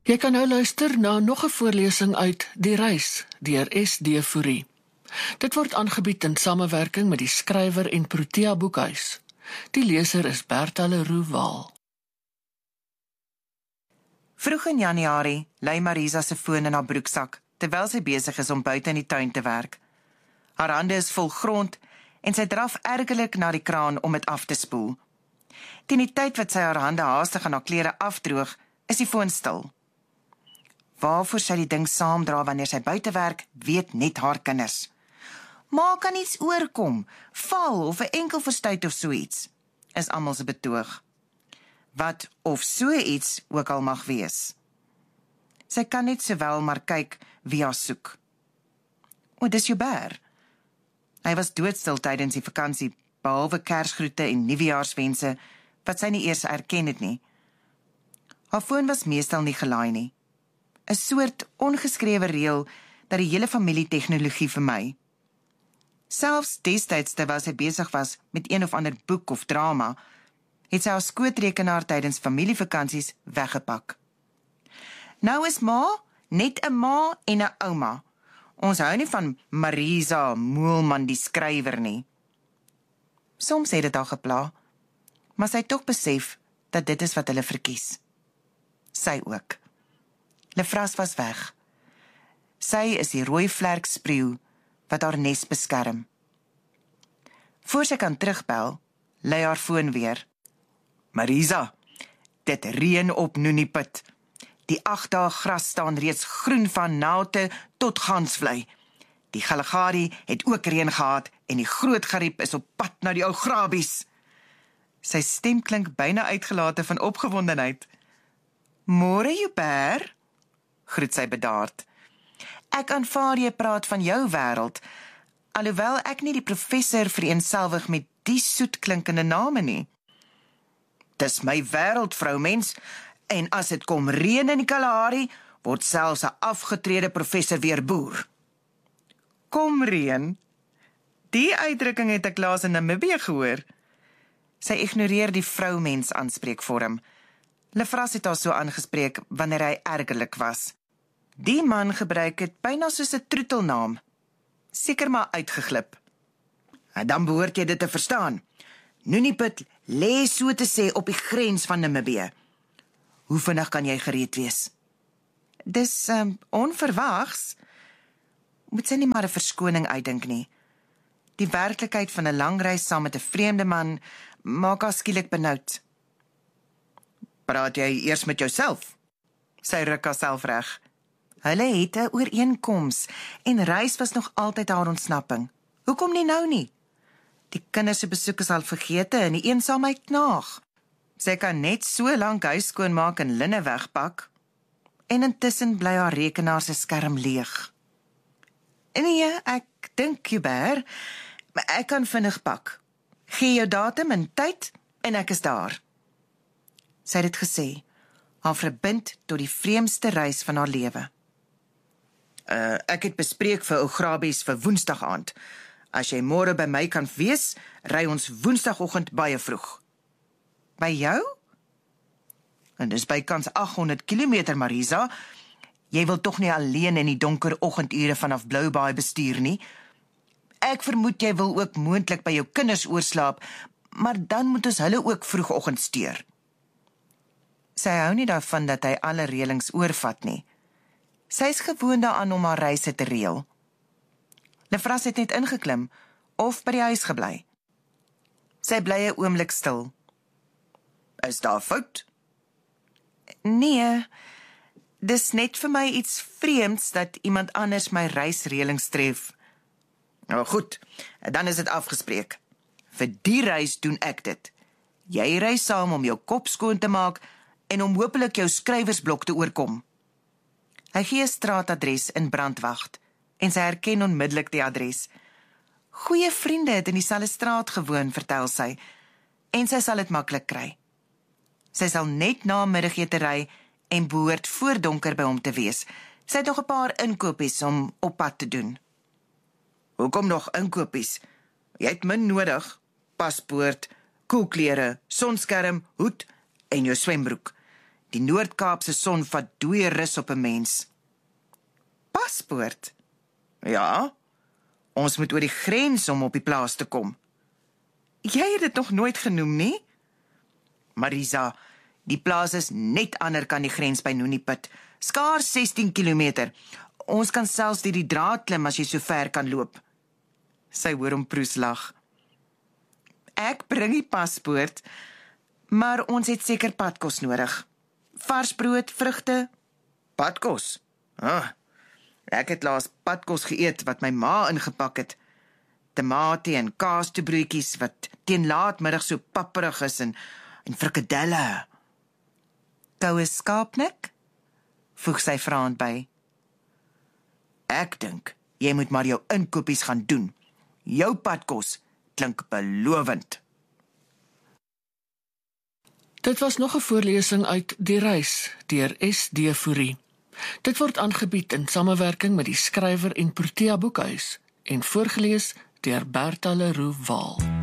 Jy kan nou luister na nog 'n voorlesing uit Die Reis deur S.D. Fourie. Dit word aangebied in samewerking met die skrywer en Protea Boekhuis. Die leser is Bertha Leroux Waal. Vroeg in Januarie lei Marisa se foon in haar broeksak, terwyl sy besig is om buite in die tuin te werk. Haar hande is vol grond en sy draf ergelik na die kraan om dit af te spoel. Teen die tyd wat sy haar hande haastig aan haar klere afdroog, is die foon stil. Waarvoor sy die ding saamdra wanneer sy buite werk, weet net haar kinders. Maar kan iets oorkom, val of 'n enkel verstuit of so iets, is almal se betoog. Wat of so iets ook al mag wees. Sy kan net sowel maar kyk wie haar soek. O, dis Joubert. Hy was doodstil tydens die vakansie, behalwe Kersgroete en Nuwejaarswense, wat sy nie eers erken het nie. Haar foon was meestal nie gelaai nie. 'n soort ongeskrewe reël dat die hele familie tegnologie vermy. Selfs destyds terwyl sy besig was met een of ander boek of drama, het sy haar skootrekenaar tydens familievakansies weggepak. Nou is ma net 'n ma en 'n ouma. Ons hou nie van Marisa Moelman die skrywer nie. Soms het dit haar gepla, maar sy het tog besef dat dit is wat hulle verkies. Sy ook. Lefras was weg. Sy is die rooi vlerk spreeu wat haar nes beskerm. Voor sy kan terugbel, lei haar foon weer. Marisa, dit reën op Noenieput. Die 8 dae gras staan reeds groen van naute tot gansvlei. Die Galagari het ook reën gehad en die groot gariep is op pad na die ou grabies. Sy stem klink byna uitgelate van opgewondenheid. Môre, Joubert, groet sy bedaard. Ek aanvaar jy praat van jou wêreld, alhoewel ek nie die professor vereenselwig met die soetklinkende name nie. Dis my wêreld, vroumens, en as dit kom reën in die Kalahari, word selfs 'n afgetrede professor weer boer. Kom reën. Die uitdrukking het ek laas in Namibië gehoor. Sy ignoreer die vroumens aanspreekvorm. Lefras het haar so aangespreek wanneer hy ergerlik was. Die man gebruik dit byna soos 'n troetelnaam. Seker maar uitgeglip. En dan behoort jy dit te verstaan. Noenieput lê so te sê op die grens van Namibië. Hoe vinnig kan jy gereed wees? Dis onverwags. Moet sy nie maar 'n verskoning uitdink nie. Die werklikheid van 'n lang reis saam met 'n vreemde man maak haar skielik benoud. Praat jy eers met jouself? Sy ruk haarself reg. Hulle het 'n ooreenkoms en reis was nog altyd haar ontsnapping. Hoekom nie nou nie? Die kinders se besoek is al vergete en die eensaamheid knaag. Sy kan net so lank huis skoonmaak en linne wegpak. En intussen bly haar rekenaar se skerm leeg. Nee, ek dink, Joubert, ek kan vinnig pak. Gee jou datum en tyd en ek is daar. Sy het dit gesê, haar verbind tot die vreemdste reis van haar lewe. Ek het bespreek vir ou Grabies vir Woensdag aand. As jy môre by my kan wees, ry ons Woensdagoggend baie vroeg. By jou? En dis bykans 800 km, Marisa. Jy wil tog nie alleen in die donker oggendure vanaf Bloubaai bestuur nie. Ek vermoed jy wil ook moontlik by jou kinders oorslaap, maar dan moet ons hulle ook vroegoggend steur. Sy hou nie daarvan dat hy alle reëlings oorvat nie. Sy is gewoond daaraan om haar reise te reël. Lefras het net ingeklim of by die huis gebly. Sy bly 'n oomblik stil. Is daar fout? Nee, dis net vir my iets vreemds dat iemand anders my reisreëlings tref. Nou goed, dan is dit afgespreek. Vir die reis doen ek dit. Jy ry saam om jou kop skoon te maak en om hopelik jou skrywersblok te oorkom. Hy gee 'n straatadres in Brandwag en sy herken onmiddellik die adres. Goeie vriende het in dieselfde straat gewoon, vertel sy, en sy sal dit maklik kry. Sy sal net na middagete ry en behoort voor donker by hom te wees. Sy het nog 'n paar inkopies om op pad te doen. Hoekom nog inkopies? Jy het min nodig. Paspoort, koelklere, sonskerm, hoed en jou swembroek. Die Noord-Kaapse son vat dooie rus op 'n mens. Paspoort? Ja, ons moet oor die grens om op die plaas te kom. Jy het dit nog nooit genoem, nie? Marisa, die plaas is net ander kan die grens by Nooniepit. Skaars 16 kilometer. Ons kan selfs deur die draad klim as jy so ver kan loop. Sy hoor hom proes lag. Ek bring die paspoort, maar ons het seker padkos nodig. Vars brood, vrugte, padkos. Ek het laas padkos geëet wat my ma ingepak het. Tamatie en kaastoebroodjies wat teen laatmiddag so papperig is en frikadelle. Koue skaapnik? Voeg sy vraand by. Ek dink, jy moet maar jou inkopies gaan doen. Jou padkos klink belovend. Dit was nog 'n voorlesing uit Die Reis deur S.D. Fourie. Dit word aangebied in samewerking met die skrywer en Protea Boekhuis en voorgeles deur Bertha Leroux Waal.